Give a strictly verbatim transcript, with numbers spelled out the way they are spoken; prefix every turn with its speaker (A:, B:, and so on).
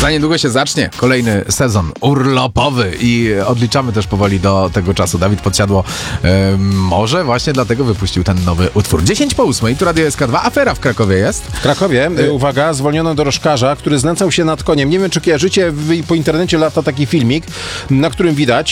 A: Za niedługo się zacznie kolejny sezon urlopowy i odliczamy też powoli do tego czasu. Dawid Podsiadło e, może właśnie dlatego wypuścił ten nowy utwór. dziesięć po ósmej, tu Radio S K dwa. Afera w Krakowie jest.
B: W Krakowie, y- uwaga, zwolniono dorożkarza, który znęcał się nad koniem. Nie wiem, czy kojarzycie, po internecie lata taki filmik, na którym widać